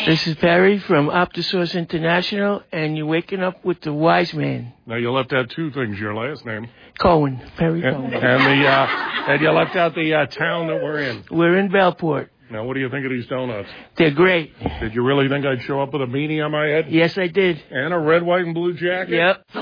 This is Perry from Optosource International, and you're waking up with the wise man. Now, you left out two things, your last name. Cohen, Perry Cohen. And you left out the town that we're in. We're in Bellport. Now, what do you think of these donuts? They're great. Did you really think I'd show up with a beanie on my head? Yes, I did. And a red, white, and blue jacket? Yep.